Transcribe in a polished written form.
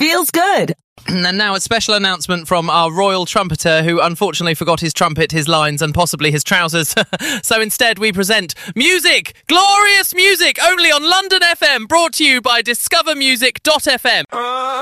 feels good. And now a special announcement from our royal trumpeter, who unfortunately forgot his trumpet, his lines and possibly his trousers. So instead we present music, glorious music, only on London FM, brought to you by discovermusic.fm.